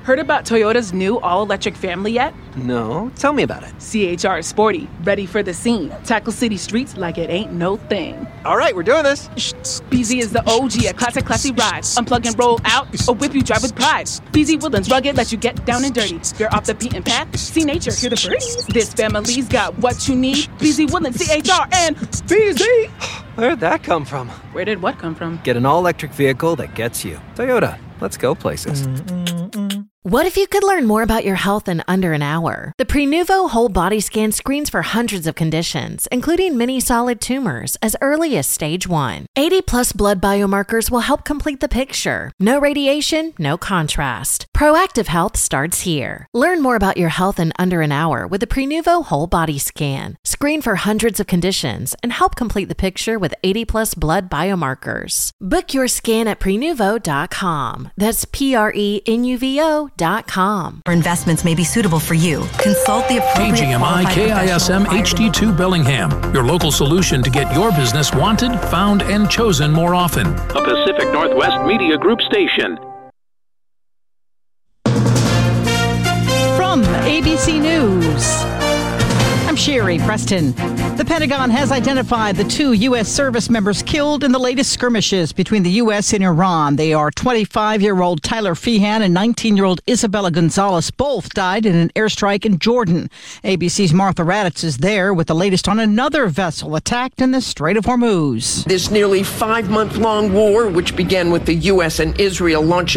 Heard about Toyota's new all-electric family yet? No, tell me about it. CHR is sporty, ready for the scene. Tackle city streets like it ain't no thing. All right, we're doing this. BZ is the OG, a classy ride. Unplug and roll out, or whip you drive with pride. BZ Woodlands rugged, let you get down and dirty. You're off the beaten path, see nature, hear the birds. This family's got what you need. BZ Woodlands, CHR, and BZ. Where'd that come from? Where did what come from? Get an all-electric vehicle that gets you. Toyota, let's go places. What if you could learn more about your health in under an hour? The Prenuvo whole body scan screens for hundreds of conditions, including many solid tumors, as early as stage 1. 80+ blood biomarkers will help complete the picture. No radiation, no contrast. Proactive health starts here. Learn more about your health in under an hour with the Prenuvo whole body scan. Screen for hundreds of conditions and help complete the picture with 80+ blood biomarkers. Book your scan at Prenuvo.com. That's Prenuvo.com. Our investments may be suitable for you. Consult the appropriate KGMI KISM HD2 Bellingham, your local solution to get your business wanted, found, and chosen more often. A Pacific Northwest Media Group station. From ABC News, I'm Sherry Preston. The Pentagon has identified the 2 U.S. service members killed in the latest skirmishes between the U.S. and Iran. They are 25-year-old Tyler Feehan and 19-year-old Isabella Gonzalez. Both died in an airstrike in Jordan. ABC's Martha Raddatz is there with the latest on another vessel attacked in the Strait of Hormuz. This nearly 5-month-long war, which began with the U.S. and Israel launching